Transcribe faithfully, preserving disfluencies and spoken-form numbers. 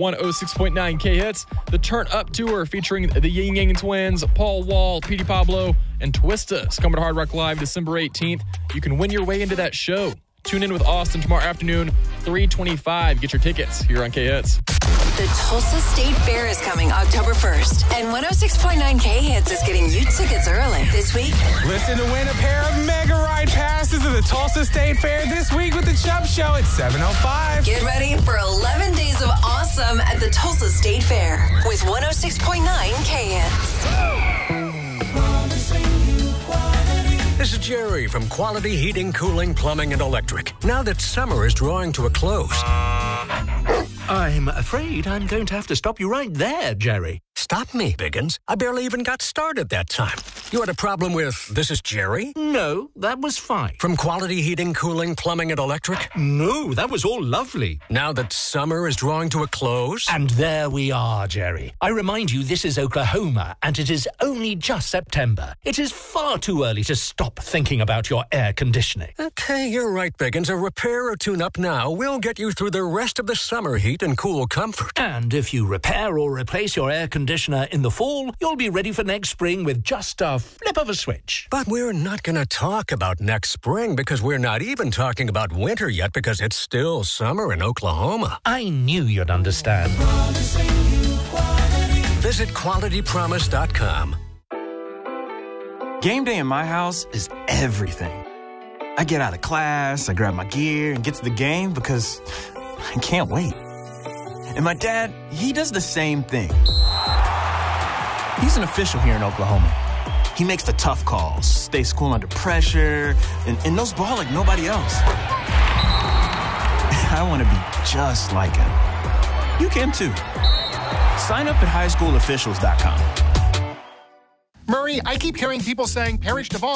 one oh six point nine K-Hits. The Turn Up Tour featuring the Ying Yang Twins, Paul Wall, Petey Pablo, and Twista is coming to Hard Rock Live December eighteenth. You can win your way into that show. Tune in with Austin tomorrow afternoon, three twenty-five. Get your tickets here on K-Hits. The Tulsa State Fair is coming October first, and one oh six point nine K-Hits is getting you tickets early this week. Listen to win a pair of Mega Ride passes to the Tulsa State Fair this week with the Chubb Show at seven oh five. Get ready for eleven days of awesome at the Tulsa State Fair with one oh six point nine K-Hits. This is Jerry from Quality Heating, Cooling, Plumbing, and Electric. Now that summer is drawing to a close. I'm afraid I'm going to have to stop you right there, Jerry. Stop me, Biggins. I barely even got started that time. You had a problem with This is Jerry? No, that was fine. From Quality Heating, Cooling, Plumbing, and Electric? No, that was all lovely. Now that summer is drawing to a close? And there we are, Jerry. I remind you, this is Oklahoma, and it is only just September. It is far too early to stop thinking about your air conditioning. Okay, you're right, Biggins. A repair or tune-up now will get you through the rest of the summer heat and cool comfort. And if you repair or replace your air conditioner in the fall, you'll be ready for next spring with just a flip of a switch. But we're not going to talk about next spring because we're not even talking about winter yet because it's still summer in Oklahoma. I knew you'd understand. Visit quality promise dot com. Game day in my house is everything. I get out of class, I grab my gear, and get to the game because I can't wait. And my dad, he does the same thing. He's an official here in Oklahoma. He makes the tough calls, stays cool under pressure, and, and knows ball like nobody else. I want to be just like him. You can too. Sign up at high school officials dot com. Murray, I keep hearing people saying Parrish Deval